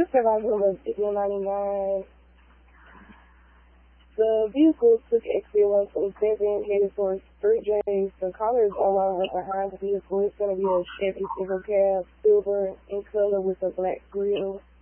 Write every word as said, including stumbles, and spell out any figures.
Survivor Eagle ninety-nine. The vehicle took exit one twenty-seven, headed towards three J's. The caller is alone right behind the vehicle. It's going to be a Chevy single cab, silver in color with a black grille.